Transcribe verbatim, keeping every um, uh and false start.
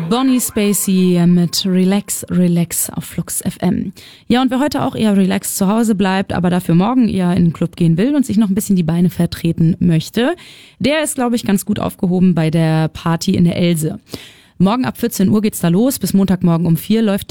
Bonnie Spacey mit Relax, Relax auf Flux F M. Ja, und wer heute auch eher relaxed zu Hause bleibt, aber dafür morgen eher in den Club gehen will und sich noch ein bisschen die Beine vertreten möchte, der ist, glaube ich, ganz gut aufgehoben bei der Party in der Else. Morgen ab vierzehn Uhr geht's da los, bis Montagmorgen um vier läuft